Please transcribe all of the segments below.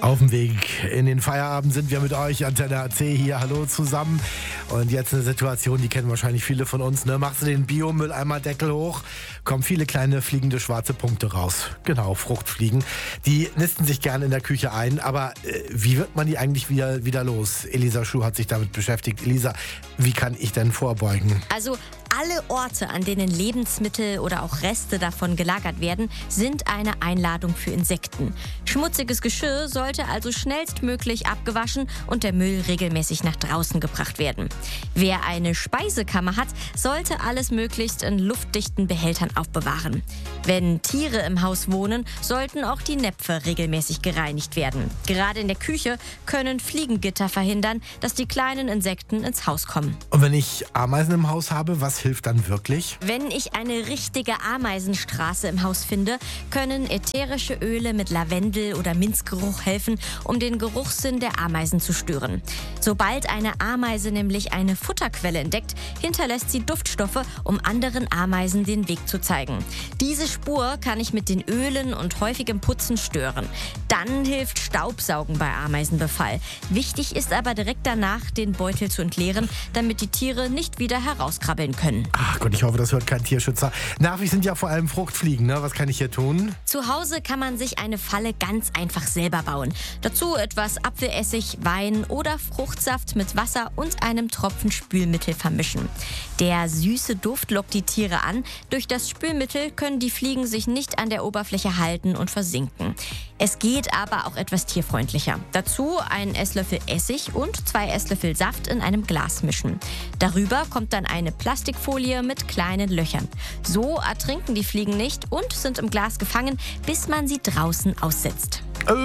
Auf dem Weg in den Feierabend sind wir mit euch, Antenne AC hier, hallo zusammen. Und jetzt eine Situation, die kennen wahrscheinlich viele von uns, ne? Machst du den Biomülleimerdeckel hoch, kommen viele kleine fliegende schwarze Punkte raus. Genau, Fruchtfliegen. Die nisten sich gerne in der Küche ein, aber wie wird man die eigentlich wieder los? Elisa Schuh hat sich damit beschäftigt. Elisa, wie kann ich denn vorbeugen? Also alle Orte, an denen Lebensmittel oder auch Reste davon gelagert werden, sind eine Einladung für Insekten. Schmutziges Geschirr sollte also schnellstmöglich abgewaschen und der Müll regelmäßig nach draußen gebracht werden. Wer eine Speisekammer hat, sollte alles möglichst in luftdichten Behältern aufbewahren. Wenn Tiere im Haus wohnen, sollten auch die Näpfe regelmäßig gereinigt werden. Gerade in der Küche können Fliegengitter verhindern, dass die kleinen Insekten ins Haus kommen. Und wenn ich Ameisen im Haus habe, was hilft dann wirklich? Wenn ich eine richtige Ameisenstraße im Haus finde, können ätherische Öle mit Lavendel- oder Minzgeruch helfen, um den Geruchssinn der Ameisen zu stören. Sobald eine Ameise nämlich eine Futterquelle entdeckt, hinterlässt sie Duftstoffe, um anderen Ameisen den Weg zu zeigen. Diese Spur kann ich mit den Ölen und häufigem Putzen stören. Dann hilft Staubsaugen bei Ameisenbefall. Wichtig ist aber direkt danach, den Beutel zu entleeren, damit die Tiere nicht wieder herauskrabbeln können. Ach Gott, ich hoffe, das hört kein Tierschützer. Nervig sind ja vor allem Fruchtfliegen, ne? Was kann ich hier tun? Zu Hause kann man sich eine Falle ganz einfach selber bauen. Dazu etwas Apfelessig, Wein oder Fruchtsaft mit Wasser und einem Tropfen Spülmittel vermischen. Der süße Duft lockt die Tiere an. Durch das Spülmittel können die Fliegen sich nicht an der Oberfläche halten und versinken. Es geht aber auch etwas tierfreundlicher. Dazu einen Esslöffel Essig und 2 Esslöffel Saft in einem Glas mischen. Darüber kommt dann eine Plastikfolie mit kleinen Löchern. So ertrinken die Fliegen nicht und sind im Glas gefangen, bis man sie draußen aussetzt.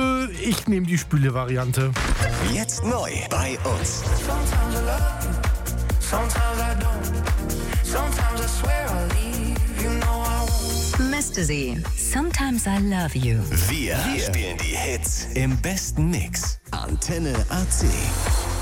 Ich nehme die Spüle-Variante. Jetzt neu bei uns. Sometimes I love you, sometimes I don't. Sometimes I swear I'll leave, you know I won't. Mystery. Sometimes I love you. Wir spielen die Hits im besten Mix. Antenne AC.